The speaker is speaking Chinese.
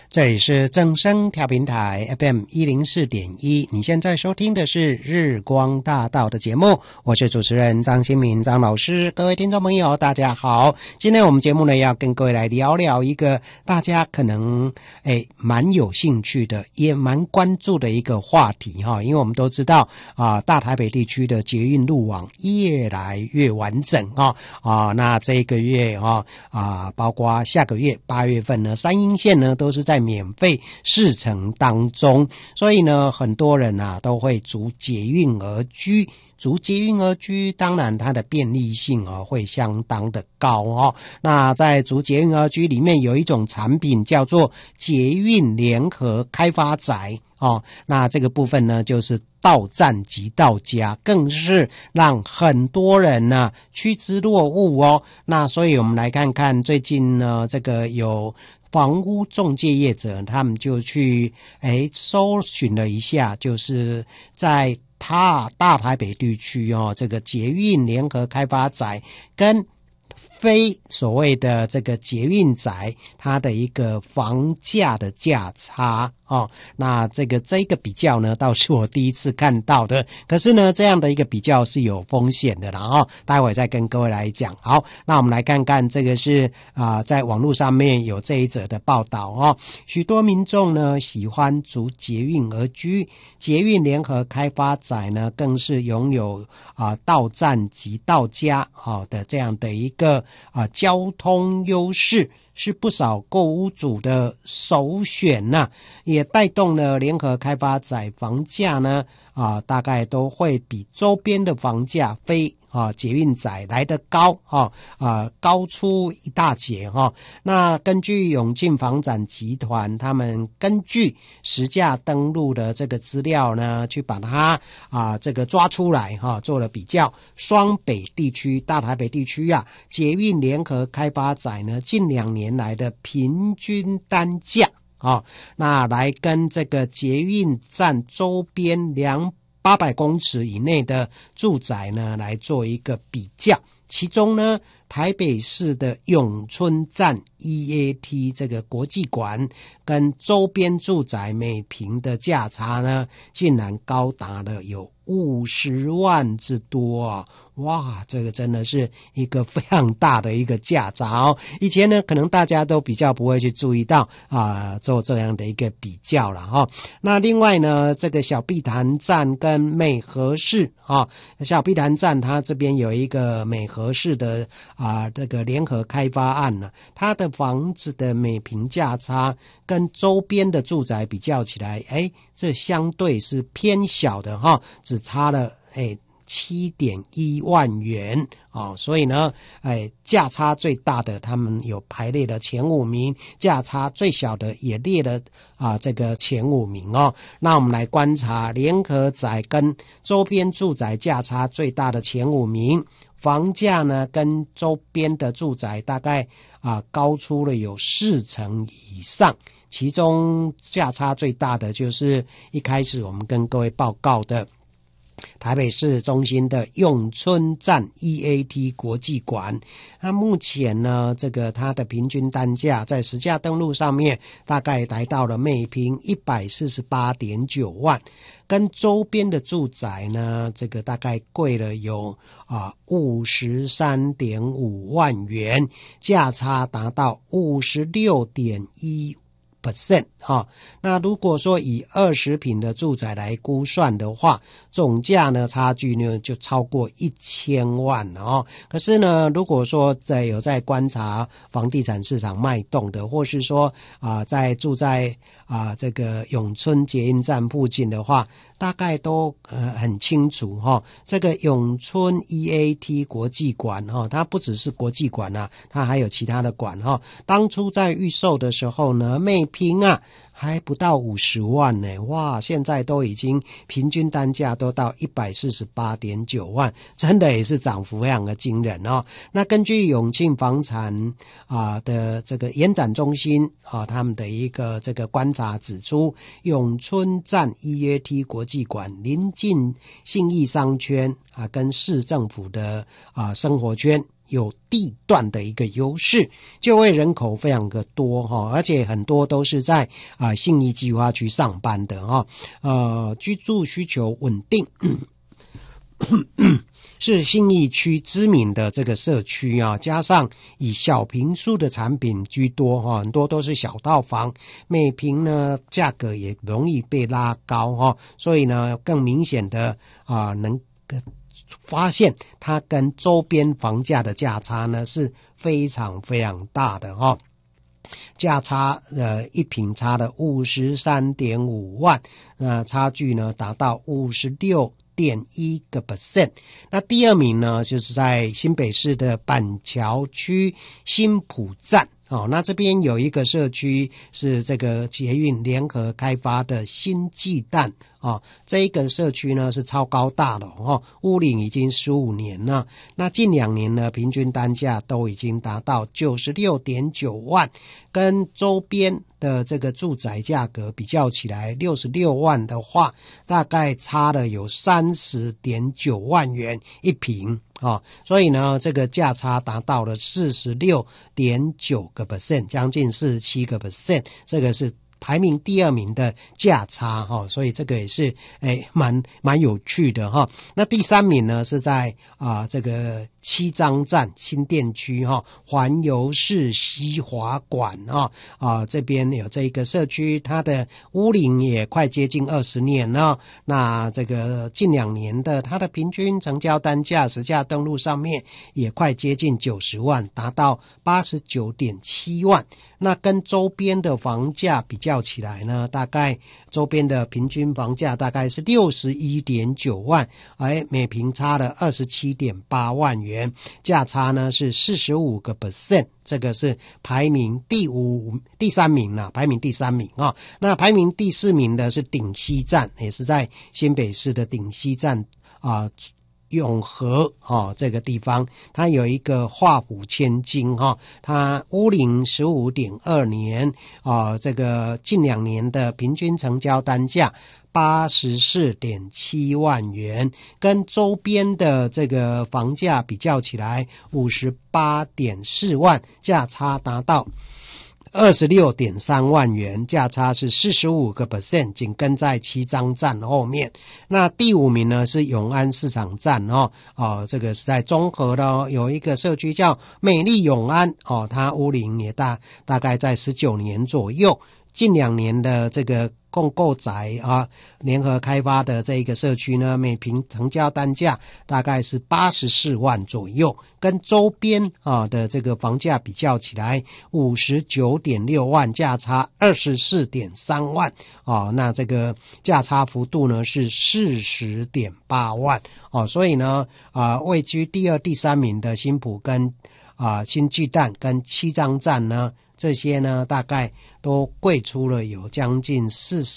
这里是正声调频台 FM 104.1，你现在收听的是日光大道的节目，我是主持人张新民张老师。各位听众朋友大家好，今天我们节目呢要跟各位来聊聊一个大家可能蛮有兴趣的也蛮关注的一个话题哈，因为我们都知道大台北地区的捷运路网越来越完整那这个月包括下个月8月份呢，三鶯线呢都是在免费试乘当中，所以呢很多人都会逐捷运而居。逐捷运而居，当然它的便利性会相当的高那在逐捷运而居里面有一种产品叫做捷运联合开发宅那这个部分呢就是到站即到家，更是让很多人呢趋之若鹜那所以我们来看看最近呢这个有房屋仲介业者他们就去搜寻了一下，就是在大台北地区这个捷运联合开发宅跟非所谓的这个捷运宅它的一个房价的价差那这个比较呢倒是我第一次看到的，可是呢这样的一个比较是有风险的啦待会再跟各位来讲。好，那我们来看看这个是在网络上面有这一则的报道许多民众呢喜欢逐捷运而居，捷运联合开发宅呢更是拥有到站即到家的这样的一个交通优势，是不少购屋主的首选也带动了联合开发宅房价呢大概都会比周边的房价非捷运宅来得高高出一大截那根据永庆房产集团他们根据实价登录的这个资料呢去把它这个抓出来做了比较，双北地区大台北地区捷运联合开发宅呢近2年来的平均单价那来跟这个捷运站周边800公尺以内的住宅呢来做一个比较，其中呢台北市的永春站 EAT 这个国际馆跟周边住宅每坪的价差呢竟然高达了有50万之多哇，这个真的是一个非常大的一个价差以前呢可能大家都比较不会去注意到做这样的一个比较了那另外呢这个小碧潭站跟美和市小碧潭站它这边有一个美和市的这个联合开发案呢，它的房子的每坪价差跟周边的住宅比较起来这相对是偏小的只差了7.1万元所以呢价差最大的他们有排列了前5名，价差最小的也列了这个前5名那我们来观察联合宅跟周边住宅价差最大的前5名，房价呢跟周边的住宅大概高出了有4成以上，其中价差最大的就是一开始我们跟各位报告的台北市中心的永春站 EAT 国际馆，那目前呢这个它的平均单价在实价登录上面大概来到了每坪 148.9 万，跟周边的住宅呢这个大概贵了有53.5 万元，价差达到 56.1%那如果说以20坪的住宅来估算的话，总价呢差距呢就超过1000万可是呢如果说有在观察房地产市场脉动的，或是说在住在这个永春捷运站附近的话，大概都很清楚这个永春 EAT 国际馆它不只是国际馆它还有其他的馆当初在预售的时候呢，每坪还不到50万呢，哇！现在都已经平均单价都到 148.9 万，真的也是涨幅非常的惊人那根据永庆房产的这个延展中心他们的一个这个观察指出，永春站 EAT 国际馆临近信义商圈跟市政府的生活圈， 有地段的一个优势，就业人口非常的多而且很多都是在信义计划区上班的居住需求稳定是信义区知名的这个社区加上以小坪数的产品居多很多都是小套房，每坪呢价格也容易被拉高所以呢更明显的能发现它跟周边房价的价差呢是非常非常大的价差一坪差了 53.5 万，差距呢达到 56.1%。那第二名呢就是在新北市的板桥区新埔站那这边有一个社区是这个捷运联合开发的新巨蛋这一个社区呢是超高大的屋龄已经15年了，那近2年呢平均单价都已经达到 96.9 万，跟周边的这个住宅价格比较起来66万的话，大概差了有 30.9 万元一坪所以呢这个价差达到了 46.9%， 将近 47%， 这个是排名第2名的价差所以这个也是蛮有趣的那第3名呢是在这个七张站新店区环游式西华馆这边有这一个社区，它的屋龄也快接近20年了，那这个近2年的它的平均成交单价实价登录上面也快接近90万，达到 89.7 万，那跟周边的房价比较起来呢，大概周边的平均房价大概是 61.9 万，每坪差了 27.8 万元，价差呢是 45%， 这个是排名第3名啦，排名第3名那排名第4名的是顶溪站，也是在新北市的顶溪站永和这个地方，它有一个画虎千金它屋龄 15.2 年这个近2年的平均成交单价 84.7 万元，跟周边的这个房价比较起来 58.4 万，价差达到26.3 万元，价差是 45%， 紧跟在七张站后面。那第5名呢是永安市场站这个是在中和的有一个社区叫美丽永安它屋龄也大概在19年左右，近2年的这个共购宅联合开发的这一个社区呢，每坪成交单价大概是84万左右，跟周边的这个房价比较起来 59.6 万，价差 24.3 万那这个价差幅度呢是 40.8 万所以呢位居第2、第3名的新埔跟新巨蛋跟七张站呢，这些呢大概都贵出了有将近